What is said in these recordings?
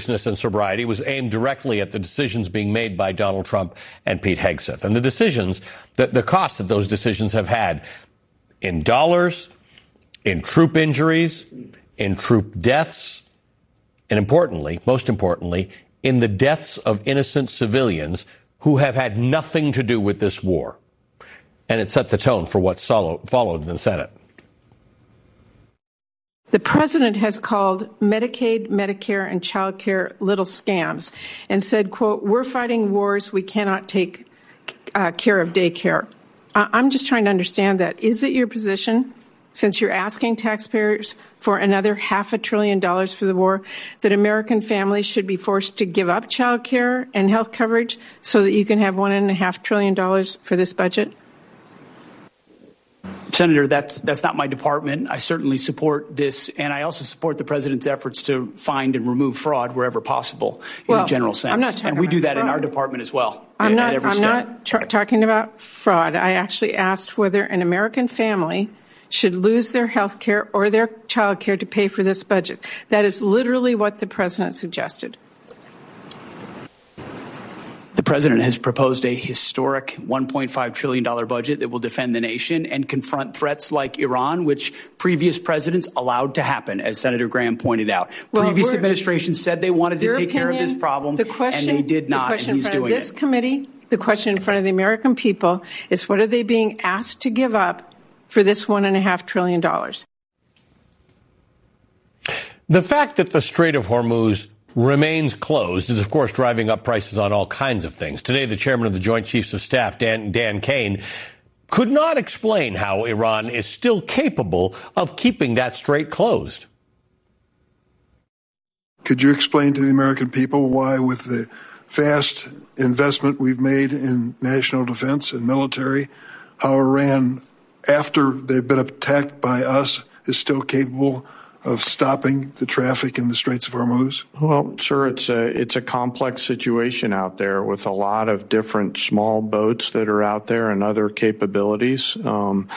seriousness and sobriety was aimed directly at the decisions being made by Donald Trump and Pete Hegseth. And the decisions, the cost that those decisions have had in dollars, in troop injuries, in troop deaths, and importantly, most importantly, in the deaths of innocent civilians who have had nothing to do with this war. And it set the tone for what followed in the Senate. The president has called Medicaid, Medicare, and child care little scams and said, quote, we're fighting wars, we cannot take care of daycare. I'm just trying to understand that. Is it your position, since you're asking taxpayers for another $500 billion for the war, that American families should be forced to give up child care and health coverage so that you can have $1.5 trillion for this budget? Senator, that's not my department. I certainly support this, and I also support the president's efforts to find and remove fraud wherever possible in a general sense. I'm not talking and we about do that fraud. in our department as well. I'm not talking about fraud. I actually asked whether an American family should lose their health care or their child care to pay for this budget. That is literally what the president suggested. The president has proposed a historic $1.5 trillion budget that will defend the nation and confront threats like Iran, which previous presidents allowed to happen, as Senator Graham pointed out. Previous administrations said they wanted to take care of this problem, and they did not, and he's doing it. The question in front of the American people is, what are they being asked to give up for this $1.5 trillion? The fact that the Strait of Hormuz remains closed is, of course, driving up prices on all kinds of things. Today, the chairman of the Joint Chiefs of Staff, Dan Kane, could not explain how Iran is still capable of keeping that strait closed. Could you explain to the American people why, with the vast investment we've made in national defense and military, how Iran, after they've been attacked by us, is still capable of stopping the traffic in the Straits of Hormuz? Well, sure, it's a complex situation out there with a lot of different small boats that are out there and other capabilities. Some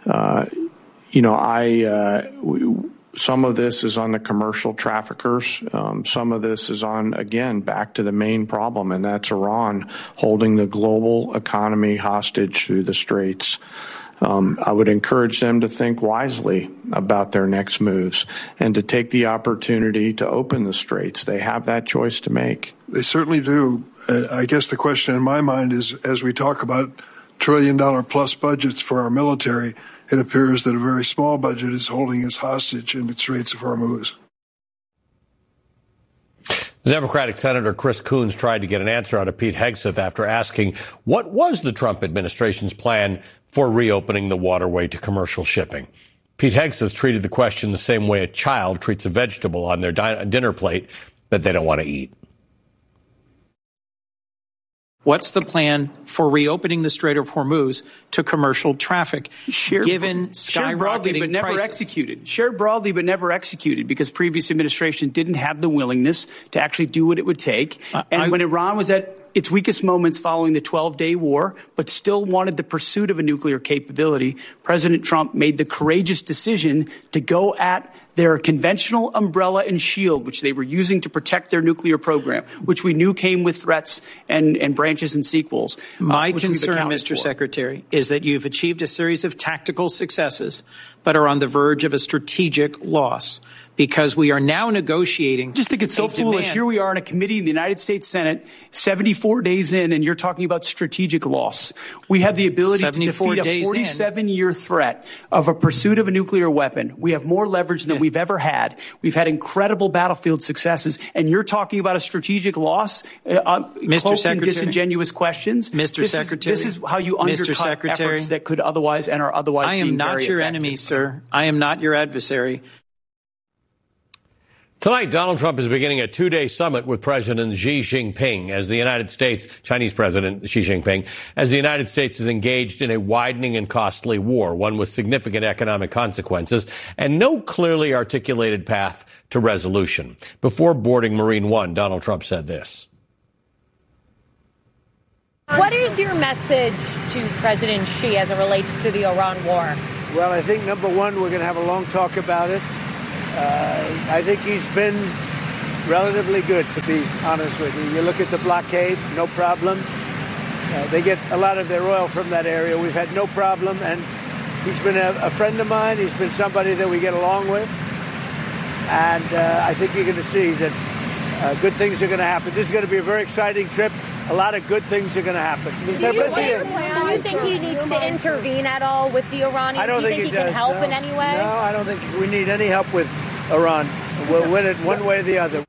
of this is on the commercial traffickers. Some of this is on, again, back to the main problem, and that's Iran holding the global economy hostage through the Straits. I would encourage them to think wisely about their next moves and to take the opportunity to open the straits. They have that choice to make. They certainly do. I guess the question in my mind is, as we talk about trillion-dollar-plus budgets for our military, it appears that a very small budget is holding us hostage in the Straits of Hormuz. The Democratic Senator Chris Coons tried to get an answer out of Pete Hegseth after asking what was the Trump administration's plan for reopening the waterway to commercial shipping. Pete Hegseth treated the question the same way a child treats a vegetable on their dinner plate that they don't want to eat. What's the plan for reopening the Strait of Hormuz to commercial traffic, given skyrocketing broadly, but never prices? Executed. Shared broadly, but never executed, because previous administration didn't have the willingness to actually do what it would take. And when Iran was at its weakest moments following the 12-day war, but still wanted the pursuit of a nuclear capability, President Trump made the courageous decision to go at their conventional umbrella and shield, which they were using to protect their nuclear program, which we knew came with threats and branches and sequels. My concern, Mr. Secretary, is that you've achieved a series of tactical successes, but are on the verge of a strategic loss, because we are now negotiating. I just think it's so foolish. Here we are in a committee in the United States Senate, 74 days in, and you're talking about strategic loss. We have the ability to defeat a 47-year threat of a pursuit of a nuclear weapon. We have more leverage than we've ever had. We've had incredible battlefield successes, and you're talking about a strategic loss? Mr. Secretary, in disingenuous questions. Mr. Secretary, this is how you undercut efforts that could otherwise and are otherwise I am not your enemy, sir. I am not your adversary. Tonight, Donald Trump is beginning a two-day summit with President Xi Jinping as the United States, Chinese President Xi Jinping, as the United States is engaged in a widening and costly war, one with significant economic consequences and no clearly articulated path to resolution. Before boarding Marine One, Donald Trump said this. What is your message to President Xi as it relates to the Iran war? Well, I think, number one, we're going to have a long talk about it. I think he's been relatively good, to be honest with you. You look at the blockade, no problem. They get a lot of their oil from that area. We've had no problem, and he's been a friend of mine. He's been somebody that we get along with, and I think you're going to see that good things are going to happen. This is going to be a very exciting trip. A lot of good things are going to happen. Do you think he needs to intervene at all with the Iranians? I don't Do you think he can help in any way? No, I don't think we need any help with Iran. We'll win it one way or the other.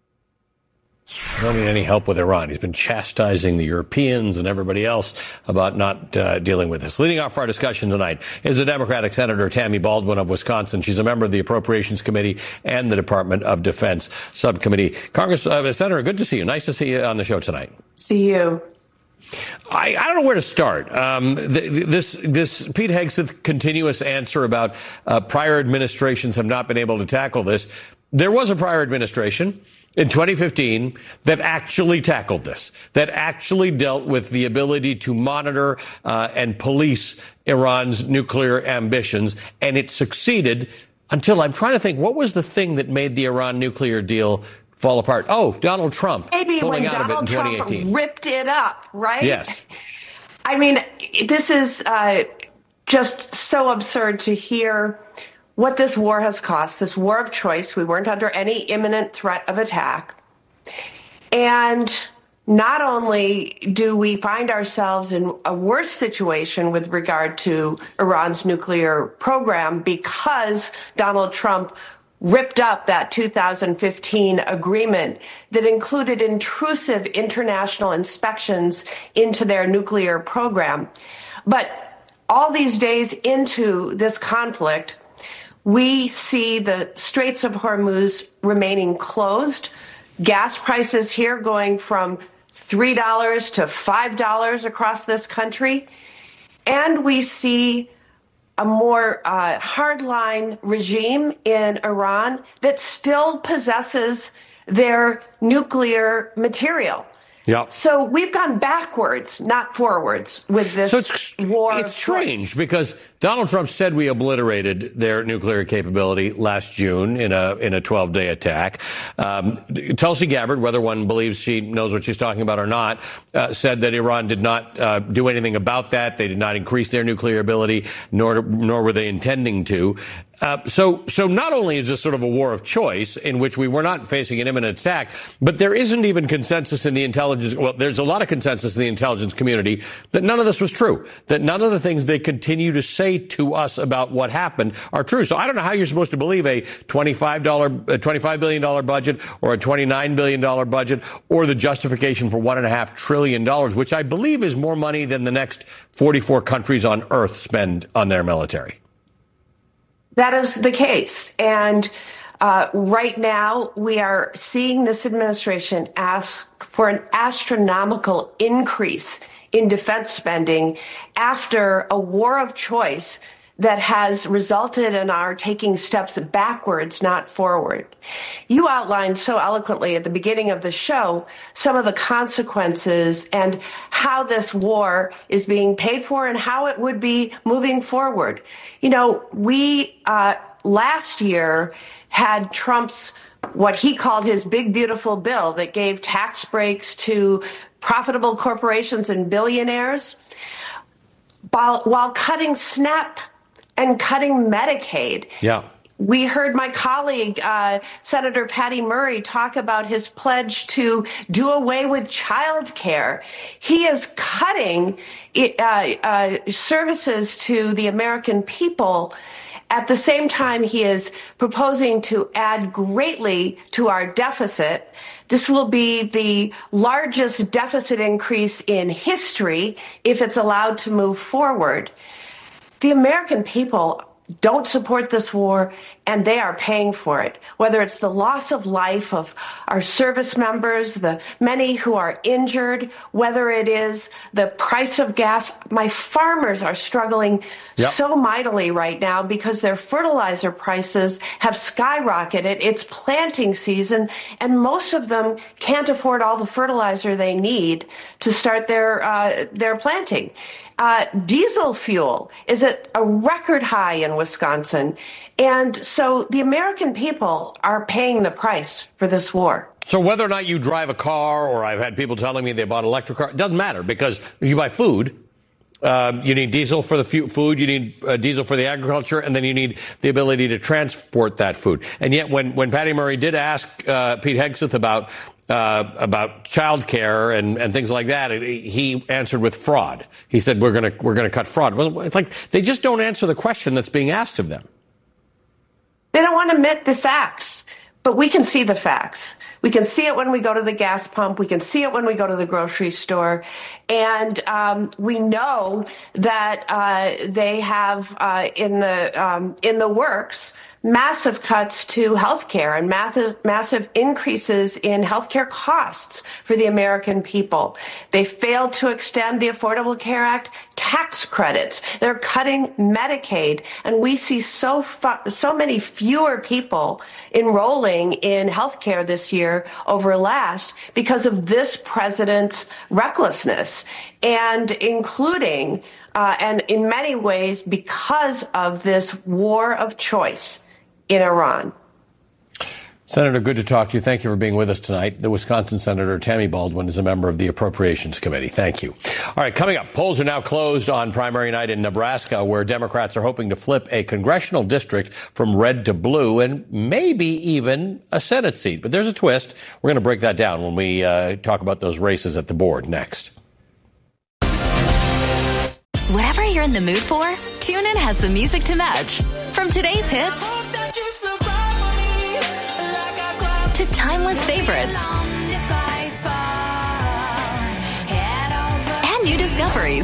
I don't need any help with Iran. He's been chastising the Europeans and everybody else about not dealing with this. Leading off our discussion tonight is the Democratic Senator Tammy Baldwin of Wisconsin. She's a member of the Appropriations Committee and the Department of Defense Subcommittee. Senator, good to see you. Nice to see you on the show tonight. See you. I don't know where to start. This Pete Hegseth continuous answer about prior administrations have not been able to tackle this. There was a prior administration in 2015 that actually tackled this, that actually dealt with the ability to monitor and police Iran's nuclear ambitions, and it succeeded until I'm trying to think, what was the thing that made the Iran nuclear deal fall apart? Oh, Donald Trump pulling out of it in 2018. Trump ripped it up, right? Yes. I mean, this is just so absurd to hear what this war has cost, this war of choice. We weren't under any imminent threat of attack. And not only do we find ourselves in a worse situation with regard to Iran's nuclear program because Donald Trump ripped up that 2015 agreement that included intrusive international inspections into their nuclear program. But all these days into this conflict, we see the Straits of Hormuz remaining closed, gas prices here going from $3 to $5 across this country, and we see a more hardline regime in Iran that still possesses their nuclear material. Yeah. So we've gone backwards, not forwards, with this war. It's strange because Donald Trump said we obliterated their nuclear capability last June in a 12-day attack. Tulsi Gabbard, whether one believes she knows what she's talking about or not, said that Iran did not do anything about that. They did not increase their nuclear ability, nor were they intending to. So not only is this sort of a war of choice in which we were not facing an imminent attack, but there isn't even consensus in the intelligence. Well, there's a lot of consensus in the intelligence community that none of this was true, that none of the things they continue to say to us about what happened are true. So I don't know how you're supposed to believe a $25 billion budget or a $29 billion budget or the justification for $1.5 trillion, which I believe is more money than the next 44 countries on earth spend on their military. That is the case. And right now, we are seeing this administration ask for an astronomical increase in defense spending after a war of choice that has resulted in our taking steps backwards, not forward. You outlined so eloquently at the beginning of the show some of the consequences and how this war is being paid for and how it would be moving forward. You know, we last year had Trump's what he called his big, beautiful bill that gave tax breaks to profitable corporations and billionaires while cutting SNAP and cutting Medicaid. Yeah. We heard my colleague, Senator Patty Murray, talk about his pledge to do away with child care. He is cutting services to the American people. At the same time, he is proposing to add greatly to our deficit. This will be the largest deficit increase in history if it's allowed to move forward. The American people don't support this war, and they are paying for it, whether it's the loss of life of our service members, the many who are injured, whether it is the price of gas. My farmers are struggling so mightily right now because their fertilizer prices have skyrocketed. It's planting season, and most of them can't afford all the fertilizer they need to start their planting. Diesel fuel is at a record high in Wisconsin. And so the American people are paying the price for this war. So whether or not you drive a car, or I've had people telling me they bought an electric car, it doesn't matter, because if you buy food, you need diesel for the food, you need diesel for the agriculture, and then you need the ability to transport that food. And yet when Patty Murray did ask Pete Hegseth about childcare and things like that, he answered with fraud. He said, we're gonna cut fraud. It's like they just don't answer the question that's being asked of them. They don't want to admit the facts, but we can see the facts. We can see it when we go to the gas pump. We can see it when we go to the grocery store. And we know that they have in the works massive cuts to healthcare and massive increases in healthcare costs for the American people. They failed to extend the Affordable Care Act tax credits. They're cutting Medicaid, and we see so many fewer people enrolling in healthcare this year over last because of this president's recklessness, and including and in many ways because of this war of choice in Iran. Senator, good to talk to you. Thank you for being with us tonight. The Wisconsin Senator Tammy Baldwin is a member of the Appropriations Committee. Thank you. All right, coming up, polls are now closed on primary night in Nebraska, where Democrats are hoping to flip a congressional district from red to blue and maybe even a Senate seat. But there's a twist. We're going to break that down when we talk about those races at the board next. Whatever you're in the mood for, TuneIn has the music to match. From today's hits to timeless favorites and new discoveries.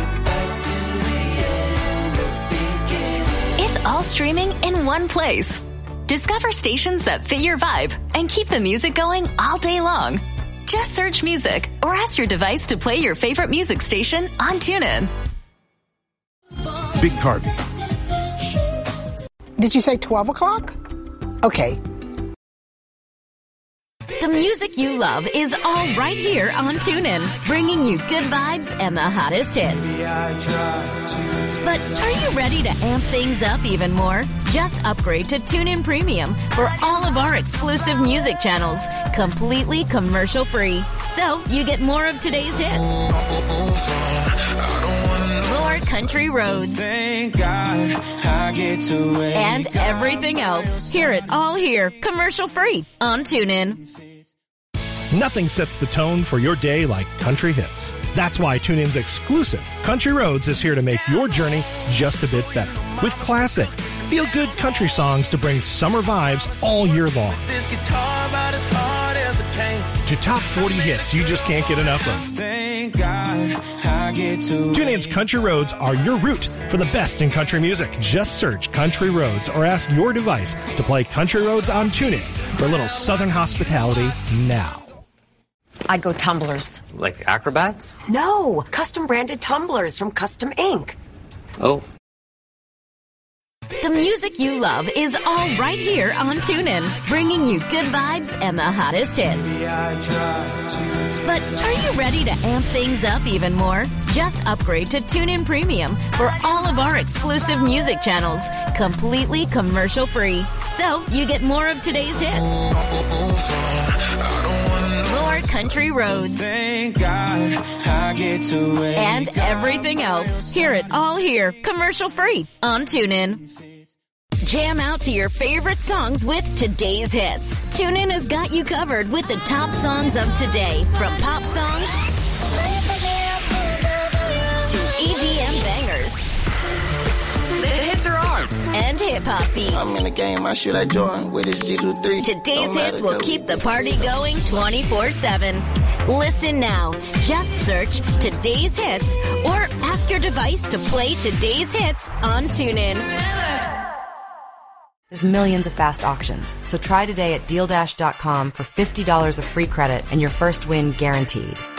It's all streaming in one place. Discover stations that fit your vibe and keep the music going all day long. Just search music or ask your device to play your favorite music station on TuneIn. Big Target. Did you say 12 o'clock? Okay. The music you love is all right here on TuneIn, bringing you good vibes and the hottest hits. But are you ready to amp things up even more? Just upgrade to TuneIn Premium for all of our exclusive music channels, completely commercial-free. So you get more of today's hits. More country roads. Thank God I get to and everything else. Hear it all here, commercial-free on TuneIn. Nothing sets the tone for your day like country hits. That's why TuneIn's exclusive Country Roads is here to make your journey just a bit better. With classic, feel-good country songs to bring summer vibes all year long. This guitar about as hard as it came. To top 40 hits you just can't get enough of. Thank God I get to TuneIn's Country Roads are your route for the best in country music. Just search Country Roads or ask your device to play Country Roads on TuneIn for a little Southern hospitality now. I'd go tumblers. Like acrobats? No, custom branded tumblers from Custom Ink. Oh. The music you love is all right here on TuneIn, bringing you good vibes and the hottest hits. But are you ready to amp things up even more? Just upgrade to TuneIn Premium for all of our exclusive music channels, completely commercial-free. So you get more of today's hits. More country roads. Thank God I get to and everything else. Hear it all here, commercial-free on TuneIn. Jam out to your favorite songs with today's hits. TuneIn has got you covered with the top songs of today, from pop songs to EDM bangers. The hits are on. And hip-hop beats. I'm in the game, I shoot like Jordan with his G23. Today's hits will keep the party going 24/7. Listen now. Just search Today's Hits or ask your device to play Today's Hits on TuneIn. There's millions of fast auctions, so try today at DealDash.com for $50 of free credit and your first win guaranteed.